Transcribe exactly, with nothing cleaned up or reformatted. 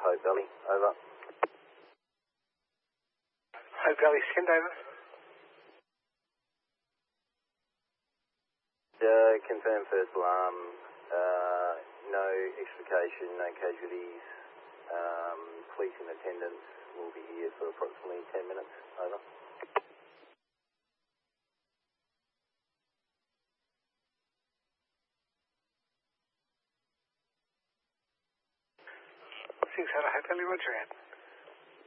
Hope Valley, over. Hope Valley, send over. Uh, confirm first alarm, uh, no extrication, no casualties, um, police in attendance will be here for approximately ten minutes, over. six Hope Valley, roger out.